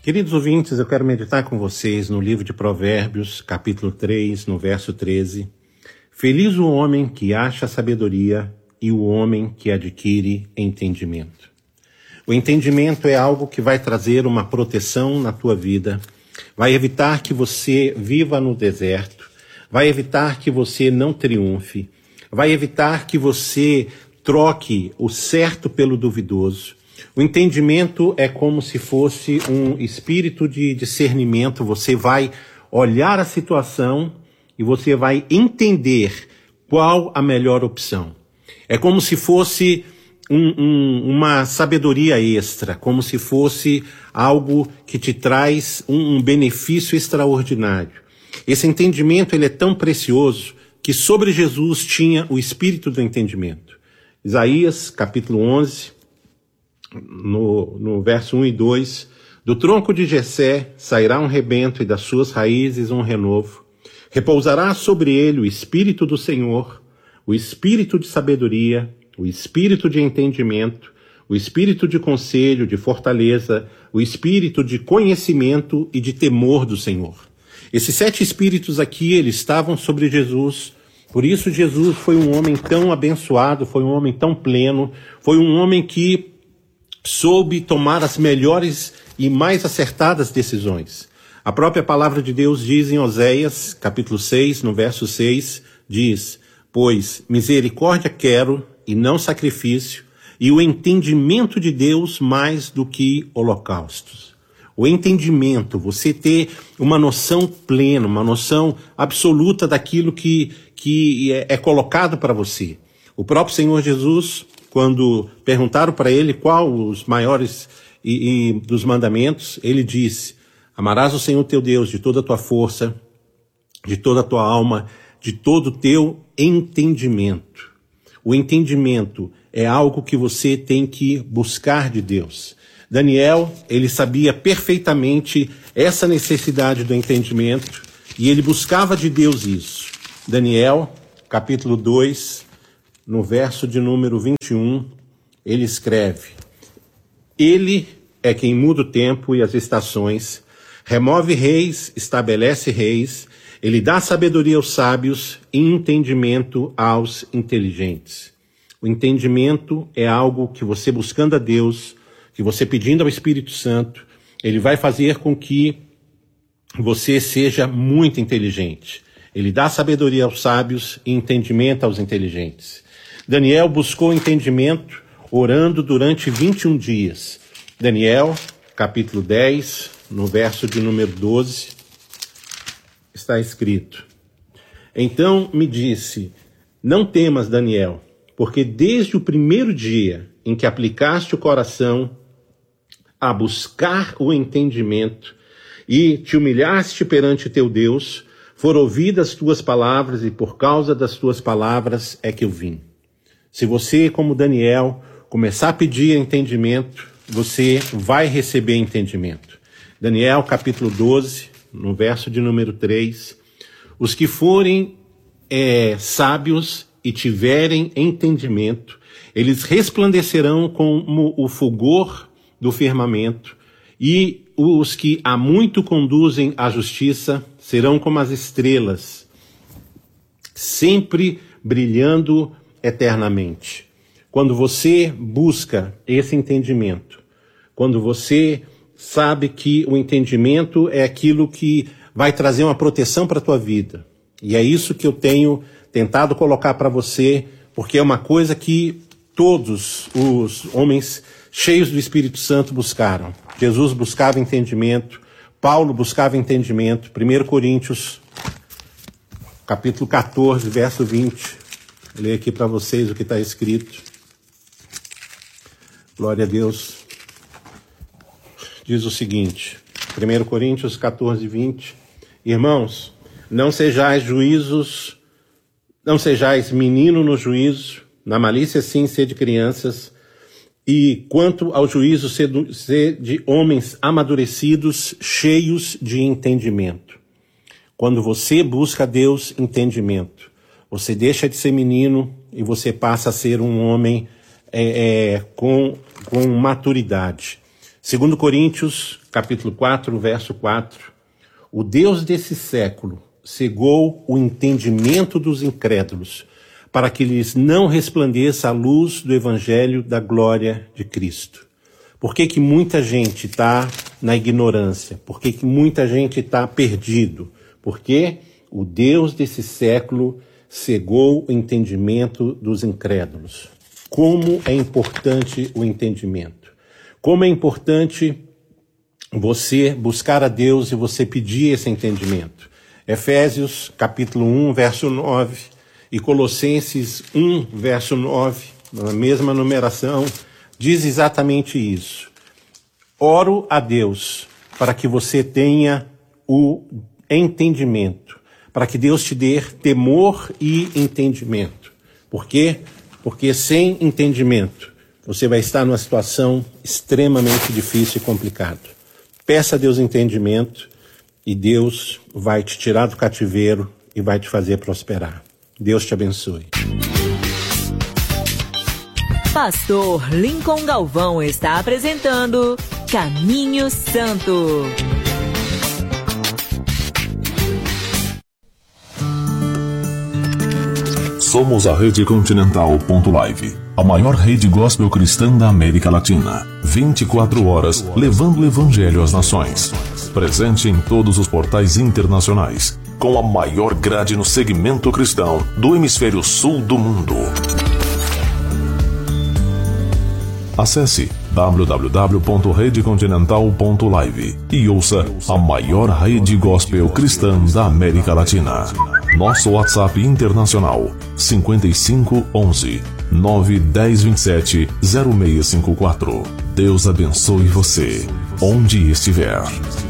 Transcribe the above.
Queridos ouvintes, eu quero meditar com vocês no livro de Provérbios, capítulo 3, no verso 13. Feliz o homem que acha sabedoria e o homem que adquire entendimento. O entendimento é algo que vai trazer uma proteção na tua vida, vai evitar que você viva no deserto, vai evitar que você não triunfe, vai evitar que você troque o certo pelo duvidoso. O entendimento é como se fosse um espírito de discernimento. Você vai olhar a situação e você vai entender qual a melhor opção. É como se fosse uma sabedoria extra, como se fosse algo que te traz um benefício extraordinário. Esse entendimento ele é tão precioso que sobre Jesus tinha o espírito do entendimento. Isaías, capítulo 11, no verso 1 e 2, do tronco de Jessé sairá um rebento e das suas raízes um renovo. Repousará sobre ele o espírito do Senhor, o espírito de sabedoria, o espírito de entendimento, o espírito de conselho, de fortaleza, o espírito de conhecimento e de temor do Senhor. Esses 7 espíritos aqui, eles estavam sobre Jesus. Por isso Jesus foi um homem tão abençoado, foi um homem tão pleno, foi um homem que soube tomar as melhores e mais acertadas decisões. A própria palavra de Deus diz em Oséias, capítulo 6, no verso 6, diz: pois misericórdia quero e não sacrifício, e o entendimento de Deus mais do que holocaustos. O entendimento, você ter uma noção plena, uma noção absoluta daquilo que é colocado para você. O próprio Senhor Jesus, quando perguntaram para ele qual os maiores dos mandamentos, ele disse: amarás o Senhor teu Deus de toda a tua força, de toda a tua alma, de todo o teu entendimento. O entendimento é algo que você tem que buscar de Deus. Daniel, ele sabia perfeitamente essa necessidade do entendimento e ele buscava de Deus isso. Daniel, capítulo 2, no verso de número 21, ele escreve: ele é quem muda o tempo e as estações, remove reis, estabelece reis, ele dá sabedoria aos sábios e entendimento aos inteligentes. O entendimento é algo que você buscando a Deus, que você pedindo ao Espírito Santo, ele vai fazer com que você seja muito inteligente. Ele dá sabedoria aos sábios e entendimento aos inteligentes. Daniel buscou entendimento orando durante 21 dias. Daniel, capítulo 10, no verso de número 12, está escrito: então me disse, não temas, Daniel, porque desde o primeiro dia em que aplicaste o coração a buscar o entendimento e te humilhaste perante teu Deus, foram ouvidas tuas palavras e por causa das tuas palavras é que eu vim. Se você, como Daniel, começar a pedir entendimento, você vai receber entendimento. Daniel, capítulo 12, no verso de número 3, os que forem sábios e tiverem entendimento, eles resplandecerão como o fulgor do firmamento, e os que a muito conduzem à justiça serão como as estrelas, sempre brilhando eternamente. Quando você busca esse entendimento, quando você sabe que o entendimento é aquilo que vai trazer uma proteção para a tua vida, e é isso que eu tenho tentado colocar para você, porque é uma coisa que todos os homens cheios do Espírito Santo buscaram. Jesus buscava entendimento, Paulo buscava entendimento. 1 Coríntios, capítulo 14, verso 20. Vou ler aqui para vocês o que está escrito. Glória a Deus. Diz o seguinte, 1 Coríntios 14, 20. Irmãos, não sejais menino no juízo, na malícia sim sede crianças, e quanto ao juízo sede homens amadurecidos, cheios de entendimento. Quando você busca a Deus entendimento, você deixa de ser menino e você passa a ser um homem com maturidade. 2 Coríntios, capítulo 4, verso 4. O Deus desse século cegou o entendimento dos incrédulos, para que lhes não resplandeça a luz do evangelho da glória de Cristo. Por que muita gente está na ignorância? Por que muita gente está perdido? Porque o Deus desse século cegou o entendimento dos incrédulos. Como é importante o entendimento. Como é importante você buscar a Deus e você pedir esse entendimento. Efésios, capítulo 1, verso 9, e Colossenses 1, verso 9, na mesma numeração, diz exatamente isso. Oro a Deus para que você tenha o entendimento, para que Deus te dê temor e entendimento. Por quê? Porque sem entendimento, você vai estar numa situação extremamente difícil e complicada. Peça a Deus entendimento e Deus vai te tirar do cativeiro e vai te fazer prosperar. Deus te abençoe. Pastor Lincoln Galvão está apresentando Caminho Santo. Somos a Rede Continental.live, a maior rede gospel cristã da América Latina. 24 horas levando o evangelho às nações. Presente em todos os portais internacionais, com a maior grade no segmento cristão do hemisfério sul do mundo. Acesse www.redecontinental.live e ouça a maior rede gospel cristã da América Latina. Nosso WhatsApp internacional 55 11 910 27 0654. Deus abençoe você, onde estiver.